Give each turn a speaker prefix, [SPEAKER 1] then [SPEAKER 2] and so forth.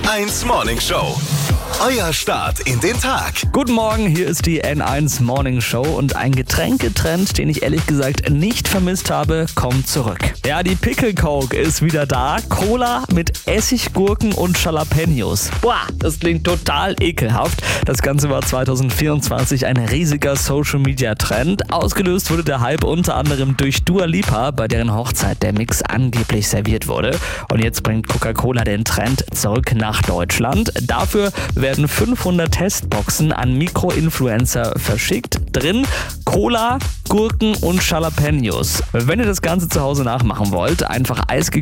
[SPEAKER 1] N1 Morning Show. Euer Start in den Tag.
[SPEAKER 2] Guten Morgen, hier ist die N1 Morning Show und ein Getränketrend, den ich ehrlich gesagt nicht vermisst habe, kommt zurück. Ja, die Pickle Coke ist wieder da. Cola mit Essig, Gurken und Jalapenos. Boah, das klingt total ekelhaft. Das Ganze war 2024 ein riesiger Social-Media-Trend. Ausgelöst wurde der Hype unter anderem durch Dua Lipa, bei deren Hochzeit der Mix angeblich serviert wurde. Und jetzt bringt Coca-Cola den Trend zurück nach Deutschland. Dafür werden 500 Testboxen an Mikroinfluencer verschickt. Drin Cola, Gurken und Jalapenos. Wenn ihr das Ganze zu Hause nachmachen wollt, einfach